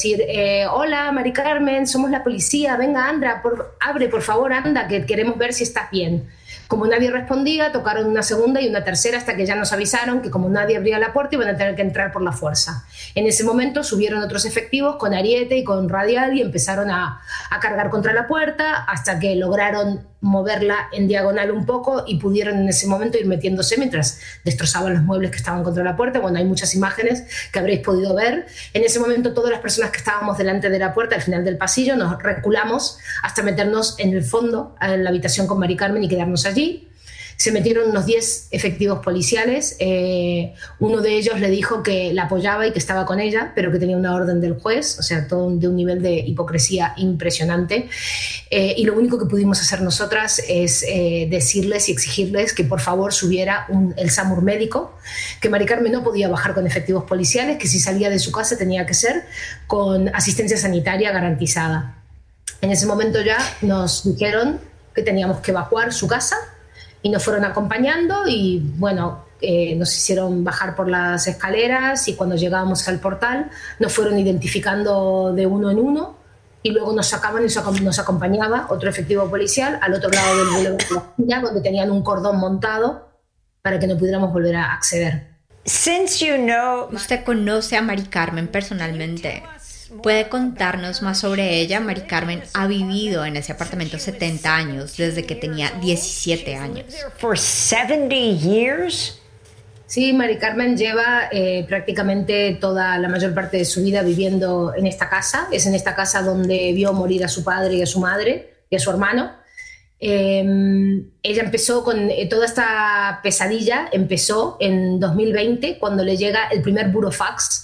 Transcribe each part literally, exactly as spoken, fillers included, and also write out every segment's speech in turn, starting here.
decir, eh, hola Mari Carmen, somos la policía, venga Andra, por, abre por favor, anda, que queremos ver si estás bien. Como nadie respondía, tocaron una segunda y una tercera hasta que ya nos avisaron que como nadie abría la puerta iban a tener que entrar por la fuerza. En ese momento subieron otros efectivos con ariete y con radial y empezaron a, a cargar contra la puerta hasta que lograron moverla en diagonal un poco y pudieron en ese momento ir metiéndose mientras destrozaban los muebles que estaban contra la puerta. Bueno, hay muchas imágenes que habréis podido ver. En ese momento todas las personas que estábamos delante de la puerta, al final del pasillo, nos reculamos hasta meternos en el fondo, en la habitación con Mari Carmen y quedarnos allí. Se metieron unos diez efectivos policiales. Eh, uno de ellos le dijo que la apoyaba y que estaba con ella, pero que tenía una orden del juez, o sea, todo de un nivel de hipocresía impresionante. Eh, y lo único que pudimos hacer nosotras es eh, decirles y exigirles que por favor subiera un, el SAMUR médico, que Mari Carmen no podía bajar con efectivos policiales, que si salía de su casa tenía que ser con asistencia sanitaria garantizada. En ese momento ya nos dijeron que teníamos que evacuar su casa y nos fueron acompañando y bueno, eh, nos hicieron bajar por las escaleras y cuando llegábamos al portal nos fueron identificando de uno en uno y luego nos sacaban y nos acompañaba otro efectivo policial al otro lado del boulevard donde tenían un cordón montado para que no pudiéramos volver a acceder. Since you know... Usted conoce a Mari Carmen personalmente. ¿Puede contarnos más sobre ella? Mari Carmen ha vivido en ese apartamento setenta años, desde que tenía diecisiete años. For seventy years? Sí, Mari Carmen lleva eh, prácticamente toda la mayor parte de su vida viviendo en esta casa. Es en esta casa donde vio morir a su padre y a su madre y a su hermano. Eh, ella empezó con eh, toda esta pesadilla, empezó en dos mil veinte cuando le llega el primer burofax.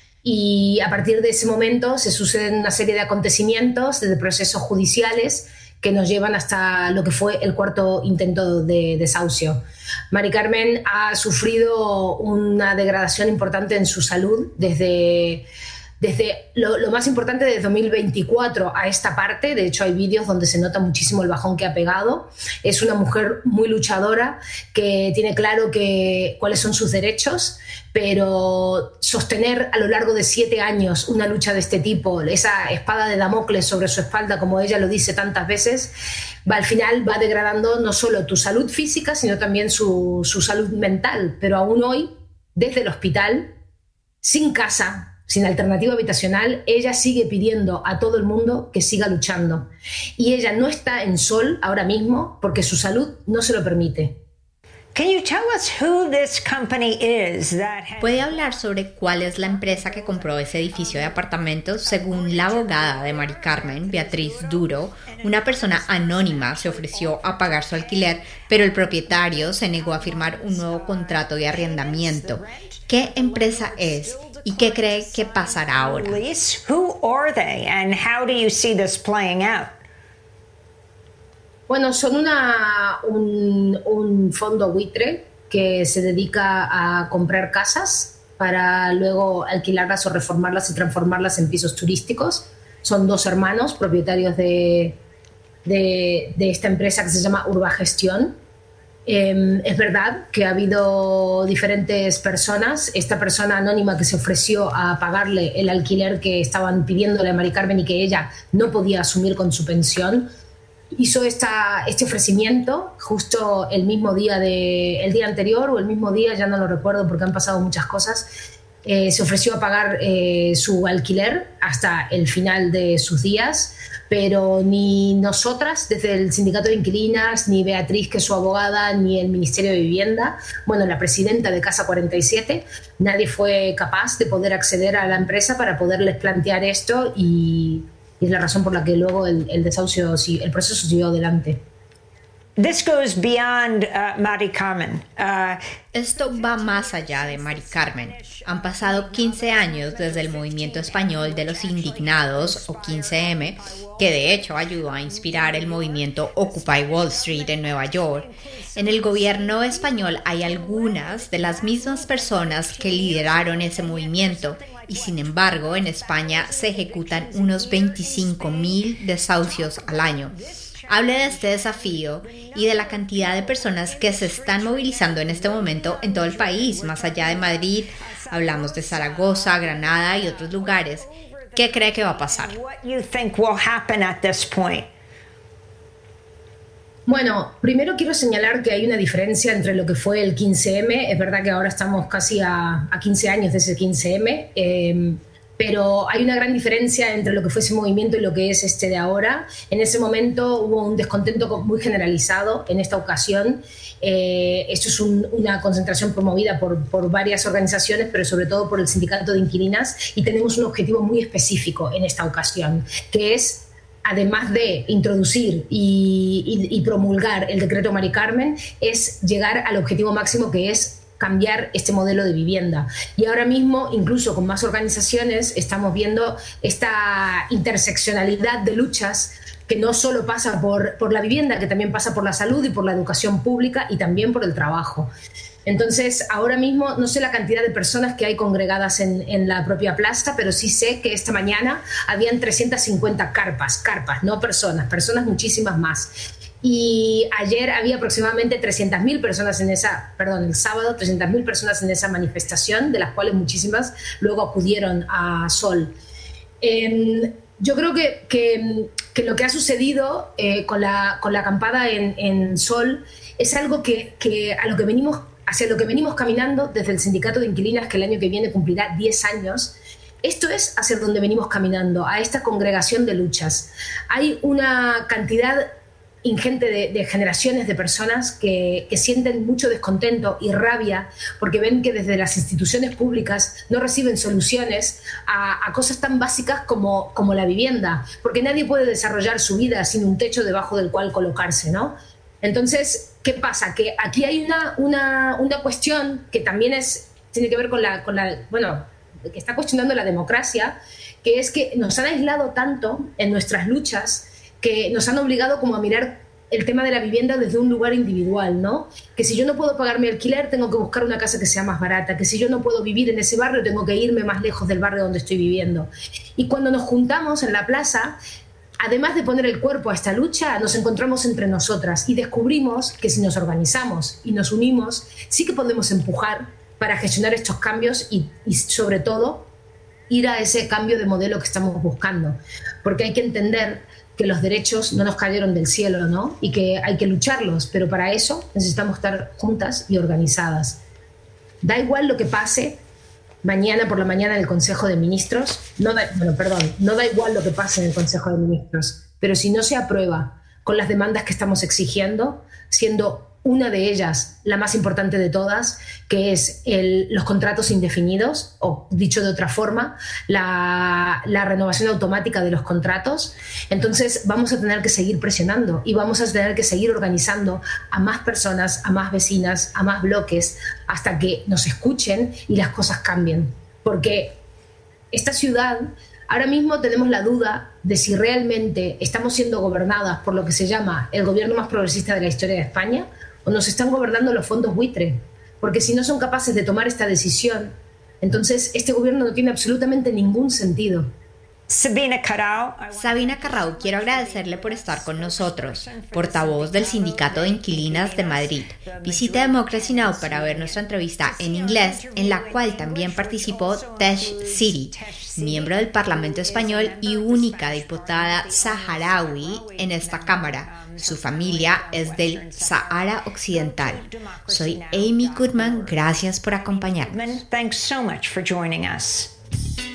Y a partir de ese momento se suceden una serie de acontecimientos, de procesos judiciales que nos llevan hasta lo que fue el cuarto intento de desahucio. Mari Carmen ha sufrido una degradación importante en su salud desde, desde lo, lo más importante desde dos mil veinticuatro a esta parte. De hecho hay vídeos donde se nota muchísimo el bajón que ha pegado. Es una mujer muy luchadora que tiene claro que, cuáles son sus derechos, pero sostener a lo largo de siete años una lucha de este tipo, esa espada de Damocles sobre su espalda, como ella lo dice tantas veces, va, al final va degradando no solo tu salud física, sino también su, su salud mental. Pero aún hoy, desde el hospital, sin casa, sin alternativa habitacional, ella sigue pidiendo a todo el mundo que siga luchando. Y ella no está en sol ahora mismo porque su salud no se lo permite. Can you tell us who this company is that has... ¿Puede hablar sobre cuál es la empresa que compró ese edificio de apartamentos? Según la abogada de Mari Carmen, Beatriz Duro, una persona anónima se ofreció a pagar su alquiler, pero el propietario se negó a firmar un nuevo contrato de arrendamiento. ¿Qué empresa es y qué cree que pasará ahora? Who are they and how do you see this playing out? Bueno, son una, un, un fondo buitre que se dedica a comprar casas para luego alquilarlas o reformarlas y transformarlas en pisos turísticos. Son dos hermanos propietarios de, de, de esta empresa que se llama Urbagestión. Eh, es verdad que ha habido diferentes personas. Esta persona anónima que se ofreció a pagarle el alquiler que estaban pidiéndole a Mari Carmen y que ella no podía asumir con su pensión, hizo esta, este ofrecimiento justo el mismo día de, el día anterior o el mismo día, ya no lo recuerdo porque han pasado muchas cosas. Eh, se ofreció a pagar eh, su alquiler hasta el final de sus días, pero ni nosotras desde el sindicato de inquilinas, ni Beatriz, que es su abogada, ni el Ministerio de Vivienda, bueno, la presidenta de Casa cuarenta y siete, nadie fue capaz de poder acceder a la empresa para poderles plantear esto y Y es la razón por la que luego el, el desahucio, el proceso siguió adelante. This goes beyond uh, Mari Carmen. Uh, Esto va más allá de Mari Carmen. Han pasado quince años desde el movimiento español de los indignados, o quince eme, que de hecho ayudó a inspirar el movimiento Occupy Wall Street en Nueva York. En el gobierno español hay algunas de las mismas personas que lideraron ese movimiento, y sin embargo en España se ejecutan unos veinticinco mil desahucios al año. Hable de este desafío y de la cantidad de personas que se están movilizando en este momento en todo el país, más allá de Madrid. Hablamos de Zaragoza, Granada y otros lugares. ¿Qué cree que va a pasar? What you think will happen at this point? Bueno, primero quiero señalar que hay una diferencia entre lo que fue el quince eme. Es verdad que ahora estamos casi a, a quince años de ese quince eme, eh, pero hay una gran diferencia entre lo que fue ese movimiento y lo que es este de ahora. En ese momento hubo un descontento muy generalizado. En esta ocasión, eh, esto es un, una concentración promovida por, por varias organizaciones, pero sobre todo por el Sindicato de Inquilinas, y tenemos un objetivo muy específico en esta ocasión, que es, además de introducir y, y, y promulgar el decreto Mari Carmen, es llegar al objetivo máximo, que es cambiar este modelo de vivienda. Y ahora mismo, incluso con más organizaciones, estamos viendo esta interseccionalidad de luchas que no solo pasa por, por la vivienda, que también pasa por la salud y por la educación pública y también por el trabajo. Entonces, ahora mismo no sé la cantidad de personas que hay congregadas en, en la propia plaza, pero sí sé que esta mañana habían trescientas cincuenta carpas, carpas, no personas, personas muchísimas más. Y ayer había aproximadamente trescientas mil personas en esa, perdón, el sábado, trescientas mil personas en esa manifestación, de las cuales muchísimas luego acudieron a Sol. Eh, yo creo que, que, que lo que ha sucedido eh, con, la, con la acampada en, en Sol es algo que, que a lo que venimos, hacia lo que venimos caminando desde el Sindicato de Inquilinas, que el año que viene cumplirá diez años. Esto es hacia donde venimos caminando, a esta congregación de luchas. Hay una cantidad ingente de, de generaciones de personas que, que sienten mucho descontento y rabia porque ven que desde las instituciones públicas no reciben soluciones a, a cosas tan básicas como, como la vivienda, porque nadie puede desarrollar su vida sin un techo debajo del cual colocarse, ¿no? Entonces, ¿qué pasa? Que aquí hay una, una, una cuestión que también es, tiene que ver con la, con la, bueno, que está cuestionando la democracia, que es que nos han aislado tanto en nuestras luchas que nos han obligado como a mirar el tema de la vivienda desde un lugar individual, ¿no? Que si yo no puedo pagar mi alquiler, tengo que buscar una casa que sea más barata, que si yo no puedo vivir en ese barrio, tengo que irme más lejos del barrio donde estoy viviendo. Y cuando nos juntamos en la plaza, además de poner el cuerpo a esta lucha, nos encontramos entre nosotras y descubrimos que si nos organizamos y nos unimos, sí que podemos empujar para gestionar estos cambios y, y sobre todo, ir a ese cambio de modelo que estamos buscando. Porque hay que entender que los derechos no nos cayeron del cielo, ¿no? Y que hay que lucharlos, pero para eso necesitamos estar juntas y organizadas. Da igual lo que pase mañana por la mañana en el Consejo de Ministros, no da, bueno, perdón, no da igual lo que pase en el Consejo de Ministros, pero si no se aprueba con las demandas que estamos exigiendo, siendo una de ellas la más importante de todas, que es el, los contratos indefinidos, o dicho de otra forma, la, la renovación automática de los contratos, entonces vamos a tener que seguir presionando y vamos a tener que seguir organizando a más personas, a más vecinas, a más bloques, hasta que nos escuchen y las cosas cambien. Porque esta ciudad, ahora mismo tenemos la duda de si realmente estamos siendo gobernadas por lo que se llama el gobierno más progresista de la historia de España, o nos están gobernando los fondos buitre, porque si no son capaces de tomar esta decisión, entonces este gobierno no tiene absolutamente ningún sentido. Sabina Carrau. Sabina Carrau, quiero agradecerle por estar con nosotros, portavoz del Sindicato de Inquilinas de Madrid. Visite Democracy Now! Para ver nuestra entrevista en inglés, en la cual también participó Tesh Siri, miembro del Parlamento Español y única diputada saharaui en esta Cámara. Su familia es del Sahara Occidental. Soy Amy Goodman, gracias por acompañarnos. Thanks so much for joining us.